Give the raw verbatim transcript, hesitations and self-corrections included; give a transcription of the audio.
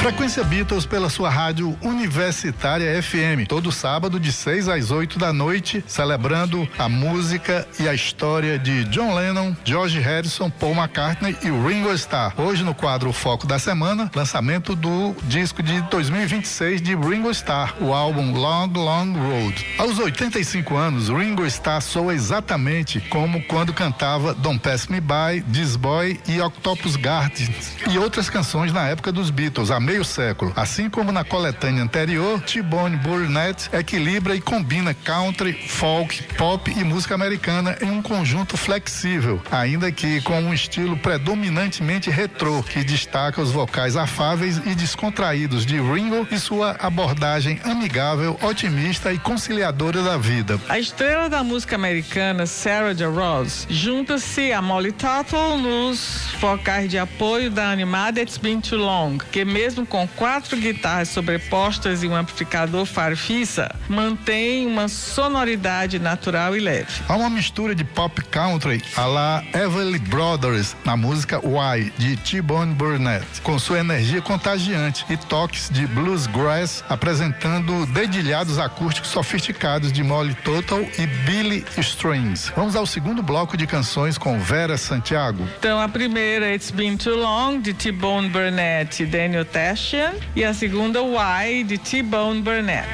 Frequência Beatles pela sua rádio Universitária F M, todo sábado de seis às oito da noite, celebrando a música e a história de John Lennon, George Harrison, Paul McCartney e Ringo Starr. Hoje no quadro Foco da Semana, lançamento do disco de dois mil e vinte e seis de Ringo Starr, o álbum Long, Long Road. Aos oitenta e cinco anos, Ringo Starr soa exatamente como quando cantava Don't Pass Me By, This Boy e Octopus Garden e outras canções na época dos Beatles, há meio século. Assim como na coletânea anterior, T-Bone Burnett equilibra e combina country, folk, pop e música americana em um conjunto flexível, ainda que com um estilo predominantemente retrô, que destaca os vocais afáveis e descontraídos de Ringo e sua abordagem amigável, otimista e conciliadora da vida. A estrela da música americana, Sarah Jarosz, junta-se a Molly Tuttle nos vocais de apoio da animada It's Been Too Long, que mesmo com quatro guitarras sobrepostas e um amplificador farfisa, mantém uma sonoridade natural e leve. Há uma mistura de pop country à la Everly Brothers na música Why, de T-Bone Burnett, com sua energia contagiante e toques de bluegrass, apresentando dedilhados acústicos sofisticados de Molly Tuttle e Billy Strings. Vamos ao segundo bloco de canções com Vera Santiago. Então a primeira, It's Been Too Long, de T-Bone Burnett e Daniel Tashian, e a segunda, Why, de T-Bone Burnett.